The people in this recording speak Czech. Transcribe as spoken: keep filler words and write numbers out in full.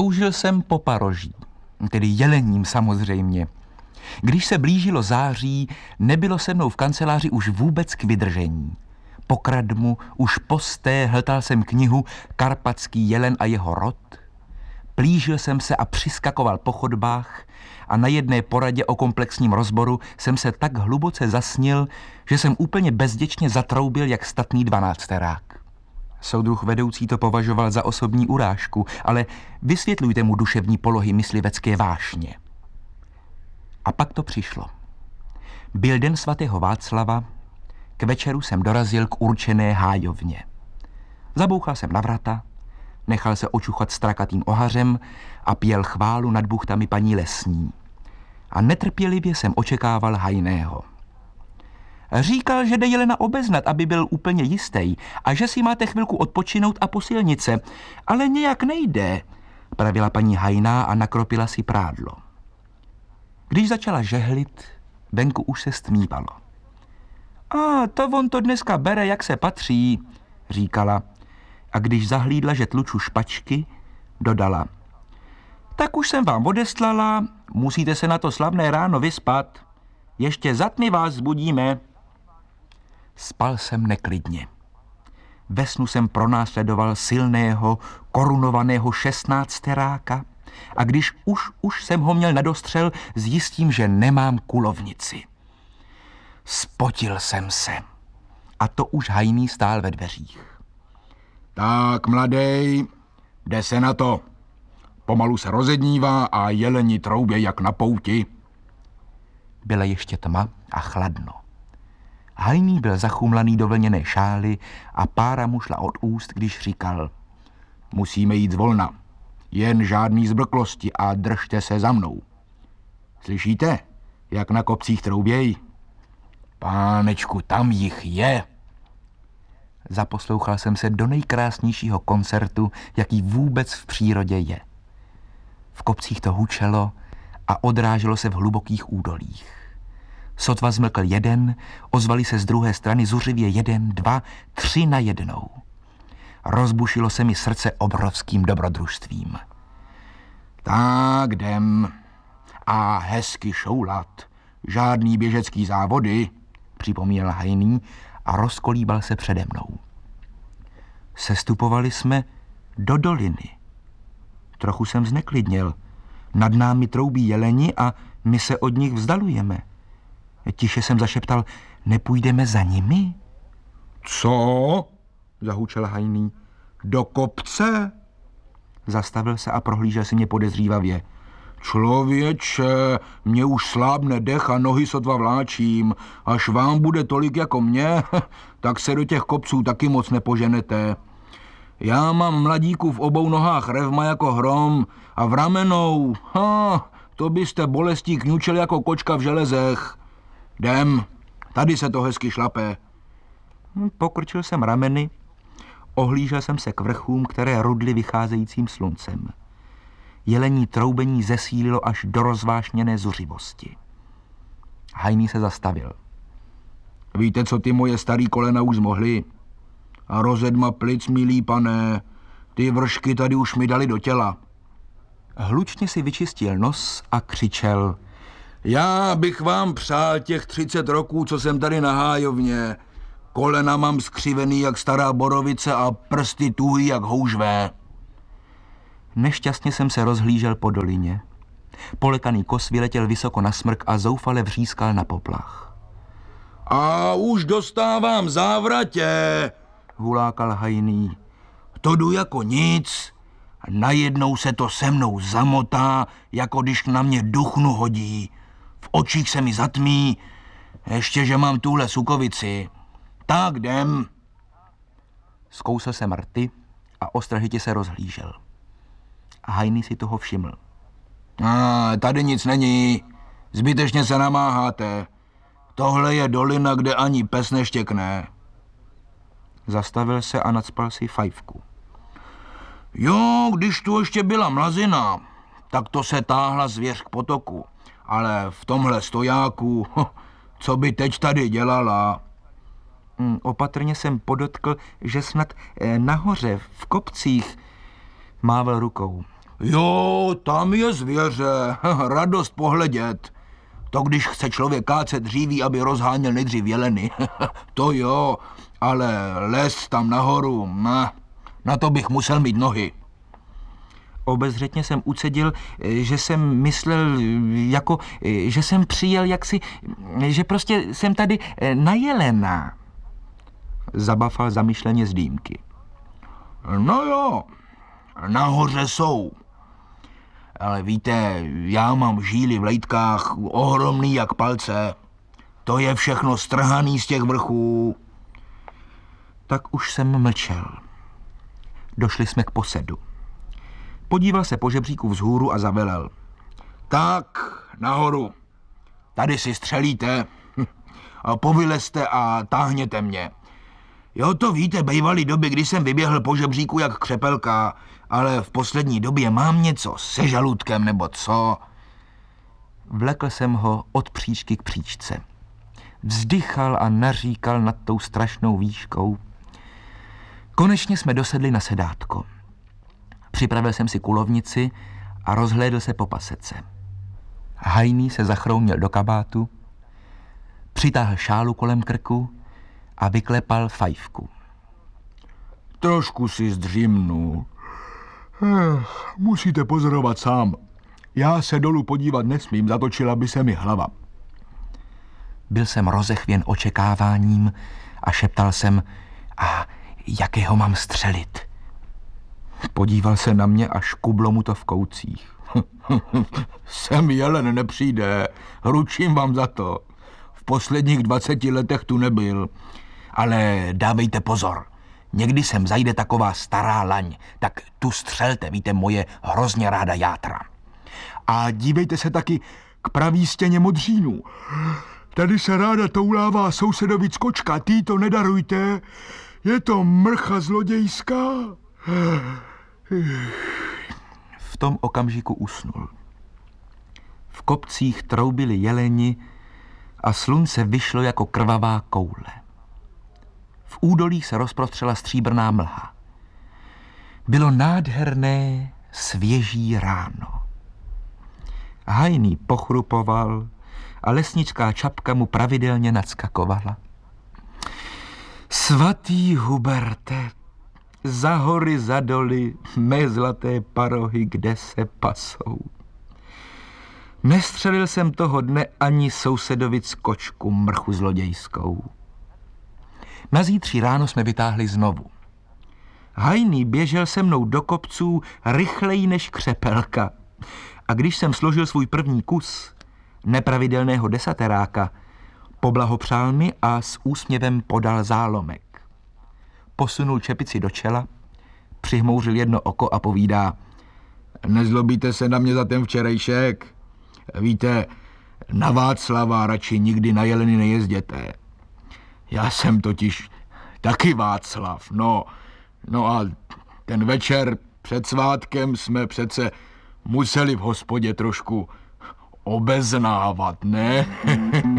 Toužil jsem po paroží, tedy jelením samozřejmě. Když se blížilo září, nebylo se mnou v kanceláři už vůbec k vydržení. Po kradmu, už posté hltal jsem knihu Karpatský jelen a jeho rod. Plížil jsem se a přiskakoval po chodbách a na jedné poradě o komplexním rozboru jsem se tak hluboce zasnil, že jsem úplně bezděčně zatroubil jak statný dvanácterák. Soudruh vedoucí to považoval za osobní urážku, ale vysvětlujte mu duševní polohy myslivecké vášně. A pak to přišlo. Byl den svatého Václava, k večeru jsem dorazil k určené hájovně. Zabouchal jsem na vrata, nechal se očuchat strakatým ohařem a pěl chválu nad buchtami paní lesní. A netrpělivě jsem očekával Hajného. Říkal, že jde Jelena obeznat, aby byl úplně jistý, a že si máte chvilku odpočinout a posilnit se, ale nějak nejde, pravila paní Hajná a nakropila si prádlo. Když začala žehlit, venku už se stmívalo. A to on to dneska bere, jak se patří, říkala. A když zahlídla, že tluču špačky, dodala. Tak už jsem vám odeslala, musíte se na to slavné ráno vyspat. Ještě za tmy vás zbudíme. Spal jsem neklidně. Ve snu jsem pronásledoval silného, korunovaného šestnácteráka a když už, už jsem ho měl nadostřel, zjistím, že nemám kulovnici. Spotil jsem se. A to už Hajný stál ve dveřích. Tak, mladej, jde se na to. Pomalu se rozednívá a jeleni troubě jak na pouti. Byla ještě tma a chladno. Hajný byl zachumlaný do vlněné šály a pára mu šla od úst, když říkal. Musíme jít zvolna. Jen žádný zbrklosti a držte se za mnou. Slyšíte, jak na kopcích trouběj? Pánečku, tam jich je. Zaposlouchal jsem se do nejkrásnějšího koncertu, jaký vůbec v přírodě je. V kopcích to hučelo a odráželo se v hlubokých údolích. Sotva zmlkl jeden, ozvali se z druhé strany zuřivě jeden, dva, tři na jednou. Rozbušilo se mi srdce obrovským dobrodružstvím. Tak jdem. A hezky šoulat. Žádný běžecký závody, připomněl Hajný a rozkolíbal se přede mnou. Sestupovali jsme do doliny. Trochu jsem zneklidněl. Nad námi troubí jeleni a my se od nich vzdalujeme. Tiše jsem zašeptal, nepůjdeme za nimi? Co? Zahučel Hajný. Do kopce? Zastavil se a prohlížel si mě podezřívavě. Člověče, mě už slábne dech a nohy sotva vláčím. Až vám bude tolik jako mě, tak se do těch kopců taky moc nepoženete. Já mám mladíku v obou nohách revma jako hrom a v ramenou, ha, to byste bolestí kňučel jako kočka v železech. Jdem, tady se to hezky šlape. Pokrčil jsem rameny, ohlížel jsem se k vrchům, které rudly vycházejícím sluncem. Jelení troubení zesílilo až do rozvášněné zuřivosti. Hajný se zastavil. Víte, co ty moje starý kolena už zmohly? A rozedma plic, milý pane, ty vršky tady už mi dali do těla. Hlučně si vyčistil nos a křičel. Já bych vám přál těch třicet roků, co jsem tady na hájovně. Kolena mám skřivený jak stará borovice a prsty tuhý jak houžvé. Nešťastně jsem se rozhlížel po dolině. Polekaný kos vyletěl vysoko na smrk a zoufale vřískal na poplach. A už dostávám závratě, hulákal Hajný. To jdu jako nic a najednou se to se mnou zamotá, jako když na mě duchnu hodí. V očích se mi zatmí, ještě že mám tuhle sukovici. Tak jdem. Zkousl jsem rty a ostražitě se rozhlížel. A Hajný si toho všiml. A, tady nic není, zbytečně se namáháte. Tohle je dolina, kde ani pes neštěkne. Zastavil se a nacpal si fajfku. Jo, když tu ještě byla mlazina, tak to se táhla zvěř k potoku. Ale v tomhle stojáku, co by teď tady dělala? Hmm, opatrně jsem podotkl, že snad eh, nahoře, v kopcích, mával rukou. Jo, tam je zvěře, radost pohledět. To, když chce člověk kácet dříví, aby rozháněl nejdřív jeleny. To jo, ale les tam nahoru, na, na to bych musel mít nohy. Obezřetně jsem ucedil, že jsem myslel, jako, že jsem přijel jaksi, že prostě jsem tady na jelena. Zabafal zamyšleně z dýmky. No jo, nahoře jsou. Ale víte, já mám žíly v lejtkách ohromný jak palce. To je všechno strhaný z těch vrchů. Tak už jsem mlčel. Došli jsme k posedu. Podíval se po žebříku vzhůru a zavelel. Tak, nahoru. Tady si střelíte. Povylezte a táhněte mě. Jo, to víte, bejvaly doby, kdy jsem vyběhl po žebříku jak křepelka, ale v poslední době mám něco se žaludkem nebo co. Vlekl jsem ho od příčky k příčce. Vzdychal a naříkal nad tou strašnou výškou. Konečně jsme dosedli na sedátko. Připravil jsem si kulovnici a rozhlédl se po pasece. Hajný se zachrouměl do kabátu, přitáhl šálu kolem krku a vyklepal fajfku. Trošku si zdřímnu. Eh, musíte pozorovat sám. Já se dolů podívat nesmím, zatočila by se mi hlava. Byl jsem rozechvěn očekáváním a šeptal jsem, a jakého mám střelit? Podíval se na mě a škublo mu to v koucích. Sem jelen nepřijde, ručím vám za to. V posledních dvaceti letech tu nebyl. Ale dávejte pozor, někdy sem zajde taková stará laň, tak tu střelte, víte, moje hrozně ráda játra. A dívejte se taky k pravý stěně modřínů. Tady se ráda toulává sousedovic kočka, tý to nedarujte, je to mrcha zlodějská. V tom okamžiku usnul. V kopcích troubili jeleni a slunce vyšlo jako krvavá koule. V údolích se rozprostřela stříbrná mlha. Bylo nádherné, svěží ráno. Hajný pochrupoval a lesnická čapka mu pravidelně nadskakovala. Svatý Huberte, za hory, za doly, mé zlaté parohy, kde se pasou. Nestřelil jsem toho dne ani sousedovic kočku, mrchu zlodějskou. Na zítří ráno jsme vytáhli znovu. Hajný běžel se mnou do kopců rychleji než křepelka. A když jsem složil svůj první kus nepravidelného desateráka, poblahopřál mi a s úsměvem podal zálomek. Posunul čepici do čela, přihmouřil jedno oko a povídá: Nezlobíte se na mě za ten včerejšek? Víte, na Václava radši nikdy na jeleny nejezděte. Já jsem totiž taky Václav, no. No a ten večer před svátkem jsme přece museli v hospodě trošku obeznávat, ne?